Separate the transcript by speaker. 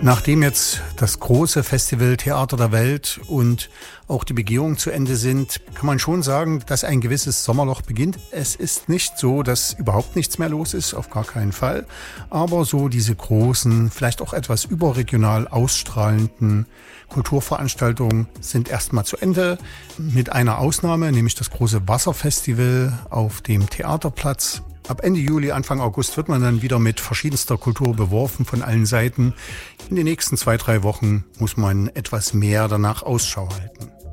Speaker 1: Nachdem jetzt das große Festival Theater der Welt und auch die Begehungen zu Ende sind, kann man schon sagen, dass ein gewisses Sommerloch beginnt. Es ist nicht so, dass überhaupt nichts mehr los ist, auf gar keinen Fall. Aber so diese großen, vielleicht auch etwas überregional ausstrahlenden Kulturveranstaltungen sind erstmal zu Ende. Mit einer Ausnahme, nämlich das große Wasserfestival auf dem Theaterplatz. Ab Ende Juli, Anfang August wird man dann wieder mit verschiedenster Kultur beworfen von allen Seiten. In den nächsten 2-3 Wochen muss man etwas mehr danach Ausschau halten.